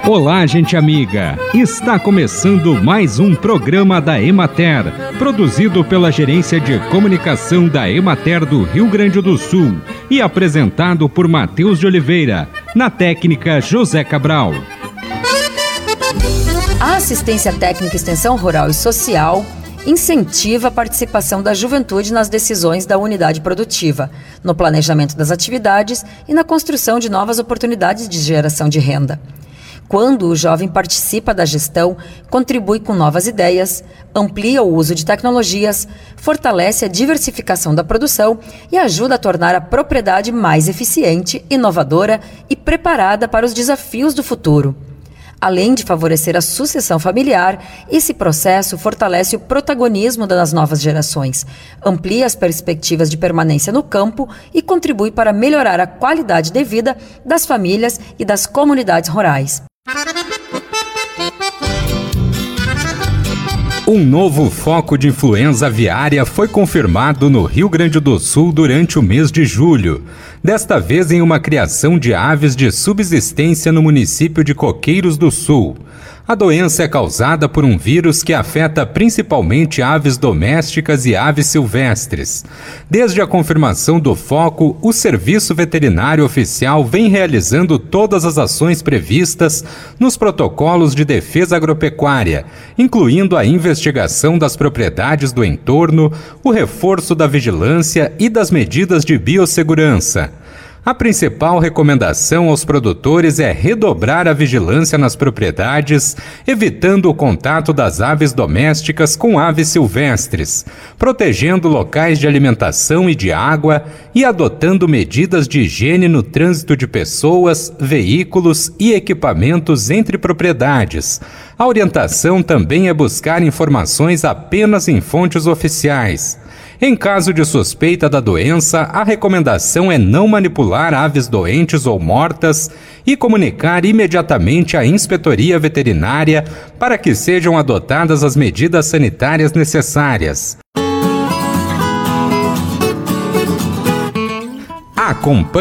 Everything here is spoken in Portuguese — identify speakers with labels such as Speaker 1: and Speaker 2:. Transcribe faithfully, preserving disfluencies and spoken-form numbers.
Speaker 1: Olá, gente amiga! Está começando mais um programa da Emater, produzido pela Gerência de Comunicação da Emater do Rio Grande do Sul e apresentado por Matheus de Oliveira, na técnica José Cabral.
Speaker 2: A Assistência Técnica Extensão Rural e Social incentiva a participação da juventude nas decisões da unidade produtiva, no planejamento das atividades e na construção de novas oportunidades de geração de renda. Quando o jovem participa da gestão, contribui com novas ideias, amplia o uso de tecnologias, fortalece a diversificação da produção e ajuda a tornar a propriedade mais eficiente, inovadora e preparada para os desafios do futuro. Além de favorecer a sucessão familiar, esse processo fortalece o protagonismo das novas gerações, amplia as perspectivas de permanência no campo e contribui para melhorar a qualidade de vida das famílias e das comunidades rurais.
Speaker 1: Um novo foco de influenza aviária foi confirmado no Rio Grande do Sul durante o mês de julho, desta vez em uma criação de aves de subsistência no município de Coqueiros do Sul. A doença é causada por um vírus que afeta principalmente aves domésticas e aves silvestres. Desde a confirmação do foco, o Serviço Veterinário Oficial vem realizando todas as ações previstas nos protocolos de defesa agropecuária, incluindo a investigação das propriedades do entorno, o reforço da vigilância e das medidas de biossegurança. A principal recomendação aos produtores é redobrar a vigilância nas propriedades, evitando o contato das aves domésticas com aves silvestres, protegendo locais de alimentação e de água e adotando medidas de higiene no trânsito de pessoas, veículos e equipamentos entre propriedades. A orientação também é buscar informações apenas em fontes oficiais. Em caso de suspeita da doença, a recomendação é não manipular aves doentes ou mortas e comunicar imediatamente à Inspetoria Veterinária para que sejam adotadas as medidas sanitárias necessárias. Acompanhe